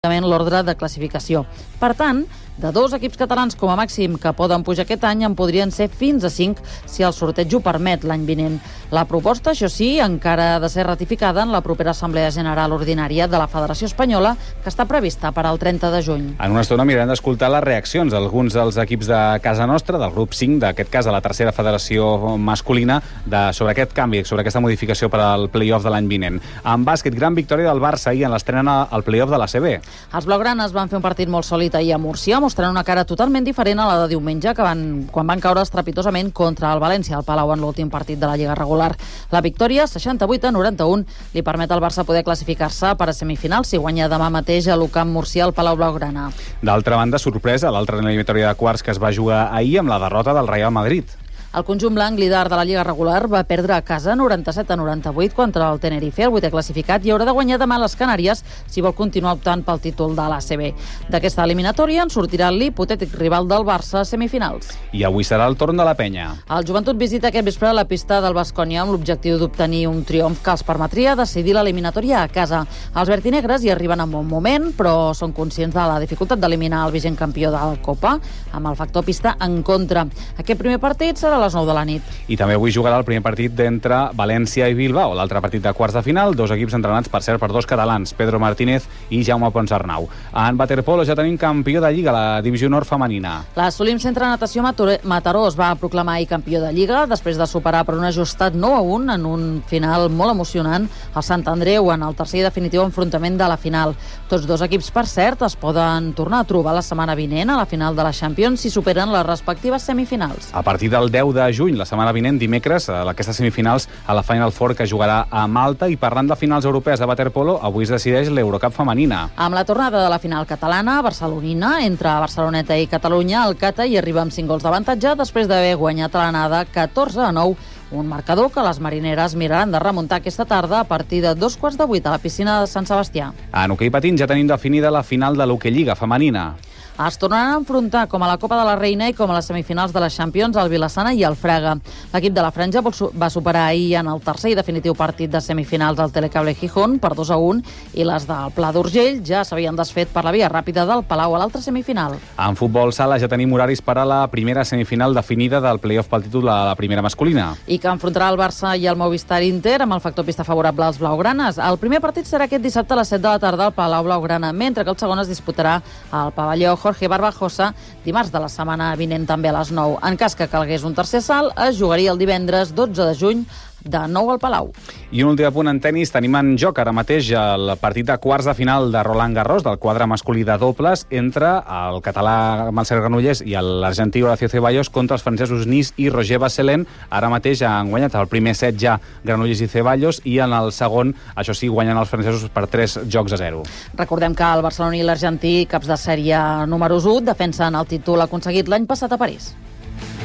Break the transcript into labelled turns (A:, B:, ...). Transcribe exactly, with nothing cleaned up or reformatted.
A: l'ordre de classificació. Per tant, de dos equips catalans com a màxim que poden pujar aquest any en podrien ser fins a cinc si el sorteig ho permet l'any vinent. La proposta, això sí, encara ha de ser ratificada en la propera Assemblea General Ordinària de la Federació Espanyola, que està prevista per al trenta de juny.
B: En una estona mirarem d'escoltar les reaccions d'alguns dels equips de casa nostra, del grup cinc, d'aquest cas, de la tercera federació masculina, de, sobre aquest canvi, sobre aquesta modificació per al play-off de l'any vinent. En bàsquet, gran victòria del Barça ahir en l'estrena al play-off de l'A C B.
A: Els blaugranes van fer un partit molt sòlid ahir a Múrcia, mostrant una cara totalment diferent a la de diumenge, que van, quan van caure estrepitosament contra el València al Palau en l'últim partit de la Lliga regular. La victòria, seixanta-vuit a noranta-un, li permet al Barça poder classificar-se per a semifinals si guanya demà mateix a l'U Camp Murcia al Palau Blaugrana.
B: D'altra banda, sorpresa, l'altra eliminatòria de quarts que es va jugar ahir amb la derrota del Real Madrid.
A: El conjunt blanc, líder de la Lliga regular, va perdre a casa noranta-set a noranta-vuit contra el Tenerife, el vuitè classificat, i haurà de guanyar demà les Canàries si vol continuar optant pel títol de l'A C B. D'aquesta eliminatòria en sortirà l'hipotètic rival del Barça a semifinals.
B: I avui serà el torn de la penya.
A: El Joventut visita aquest vespre la pista del Baskonia amb l'objectiu d'obtenir un triomf que els permetria decidir l'eliminatòria a casa. Els vertinegres hi arriben en bon moment, però són conscients de la dificultat d'eliminar el vigent campió de la Copa, amb el factor pista en contra. Aquest primer partit serà a les nou de la nit.
B: I també avui jugarà el primer partit d'entre València i Bilbao, l'altre partit de quarts de final, dos equips entrenats, per cert, per dos catalans, Pedro Martínez i Jaume Ponsarnau. En waterpolo ja tenim campió de Lliga, la divisió nord femenina.
A: L'Assolim Centre de Natació Mataró es va proclamar ahir campió de Lliga després de superar per un ajustat nou a un en un final molt emocionant al Sant Andreu en el tercer i definitiu enfrontament de la final. Tots dos equips, per cert, es poden tornar a trobar la setmana vinent a la final de la Champions si superen les respectives semifinals.
B: A partir del deu de juny, la setmana vinent, dimecres, a aquestes semifinals a la Final Four que jugarà a Malta. I parlant de finals europees de waterpolo, avui es decideix l'Eurocup femenina.
A: Amb la tornada de la final catalana, barcelonina, entre Barceloneta i Catalunya, el Cata hi arriba amb cinc gols d'avantatge després d'haver guanyat a l'anada catorze a nou, un marcador que les marineres miraran de remuntar aquesta tarda a partir de dos quarts de vuit a la piscina de Sant Sebastià.
B: En hoquei patins ja tenim definida la final de l'Hockey Lliga femenina.
A: Es tornaran a enfrontar com a la Copa de la Reina i com a les semifinals de les Champions el Vilassana i el Fraga. L'equip de la Franja va superar ahir en el tercer i definitiu partit de semifinals del Telecable Gijón per dos a un i les del Pla d'Urgell ja s'havien desfet per la via ràpida del Palau a l'altra semifinal.
B: En futbol sala ja tenim horaris per a la primera semifinal definida del play-off pel títol de la primera masculina.
A: I que enfrontarà el Barça i el Movistar Inter amb el factor pista favorable als blaugranes. El primer partit serà aquest dissabte a les set de la tarda al Palau Blaugrana, mentre que el segon es disputarà al pavelló Jorge Barbajosa dimarts de la setmana vinent també a les nou. En cas que calgués un tercer salt, es jugaria el divendres dotze de juny de nou al Palau.
B: I un últim apunt en tenis, tenim en joc ara mateix el partit de quarts de final de Roland Garros, del quadre masculí de dobles, entre el català Marcel Granollers i l'argentí Horacio Ceballos contra els francesos Nis i Roger Vasselin. Ara mateix han guanyat el primer set ja Granollers i Ceballos i en el segon, això sí, guanyen els francesos per tres jocs a zero.
A: Recordem que el barceloní i l'argentí, caps de sèrie números u, defensen el títol aconseguit l'any passat a París.